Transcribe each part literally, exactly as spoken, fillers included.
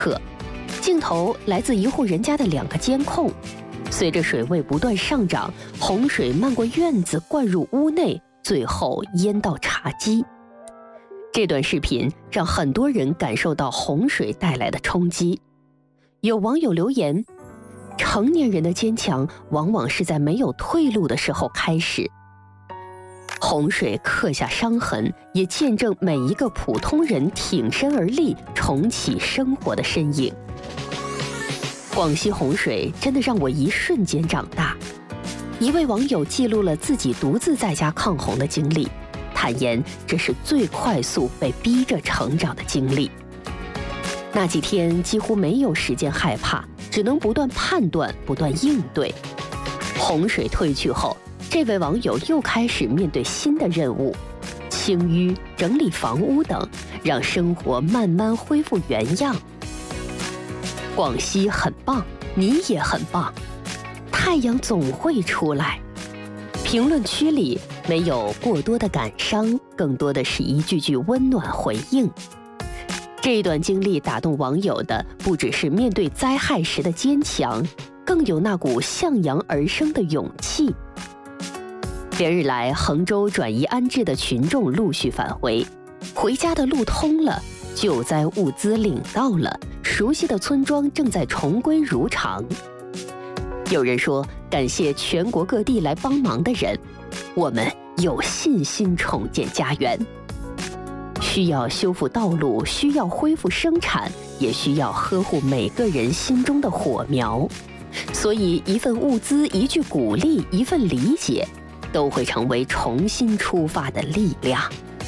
刻，镜头来自一户人家的两个监控。随着水位不断上涨，洪水漫过院子，灌入屋内，最后淹到茶几。这段视频让很多人感受到洪水带来的冲击。有网友留言，成年人的坚强往往是在没有退路的时候开始。洪水刻下伤痕，也见证每一个普通人挺身而立、重启生活的身影。广西洪水真的让我一瞬间长大。一位网友记录了自己独自在家抗洪的经历，坦言这是最快速被逼着成长的经历。那几天几乎没有时间害怕，只能不断判断、不断应对。洪水退去后，这位网友又开始面对新的任务，清淤、整理房屋等，让生活慢慢恢复原样。广西很棒，你也很棒，太阳总会出来。评论区里没有过多的感伤，更多的是一句句温暖回应。这一段经历打动网友的，不只是面对灾害时的坚强，更有那股向阳而生的勇气。连日来，衡州转移安置的群众陆续返回，回家的路通了，救灾物资领到了，熟悉的村庄正在重归如常。有人说，感谢全国各地来帮忙的人，我们有信心重建家园。需要修复道路，需要恢复生产，也需要呵护每个人心中的火苗。所以，一份物资，一句鼓励，一份理解，都会成为重新出发的力量。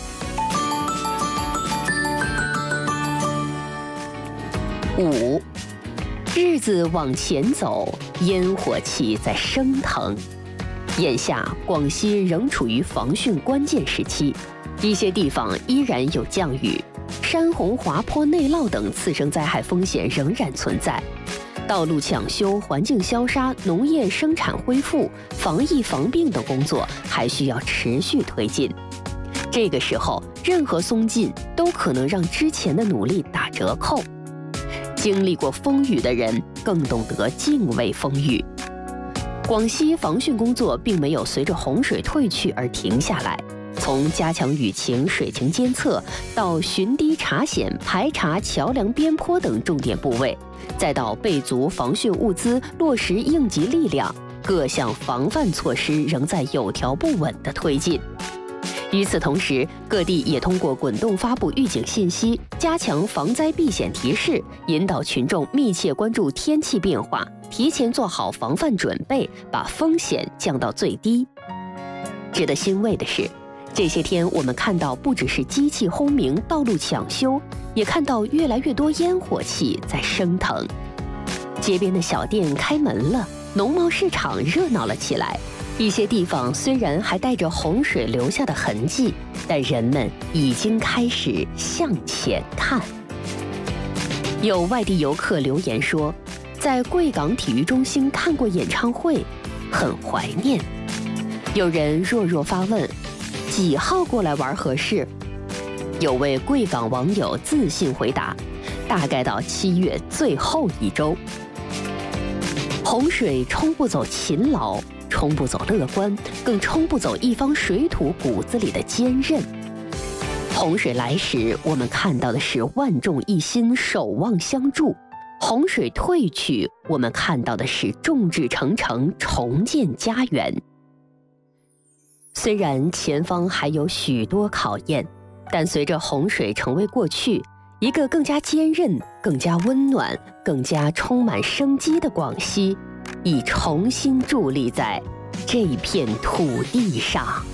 五，日子往前走，烟火气在升腾。眼下，广西仍处于防汛关键时期，一些地方依然有降雨，山洪、滑坡、内涝等次生灾害风险仍然存在。道路抢修、环境消杀、农业生产恢复、防疫防病等工作还需要持续推进。这个时候，任何松劲都可能让之前的努力打折扣。经历过风雨的人更懂得敬畏风雨。广西防汛工作并没有随着洪水退去而停下来，从加强雨情、水情监测到巡堤查险、排查桥梁边坡等重点部位，再到备足防汛物资、落实应急力量，各项防范措施仍在有条不紊地推进。与此同时，各地也通过滚动发布预警信息，加强防灾避险提示，引导群众密切关注天气变化，提前做好防范准备，把风险降到最低。值得欣慰的是，这些天我们看到不只是机器轰鸣、道路抢修，也看到越来越多烟火气在升腾。街边的小店开门了，农贸市场热闹了起来。一些地方虽然还带着洪水留下的痕迹，但人们已经开始向前看。有外地游客留言说，在贵港体育中心看过演唱会，很怀念。有人弱弱发问，几号过来玩合适？有位贵港网友自信回答，大概到七月最后一周。洪水冲不走勤劳，冲不走乐观，更冲不走一方水土骨子里的坚韧。洪水来时，我们看到的是万众一心，守望相助；洪水退去，我们看到的是众志成城，重建家园。虽然前方还有许多考验，但随着洪水成为过去，一个更加坚韧、更加温暖、更加充满生机的广西，已重新伫立在这片土地上。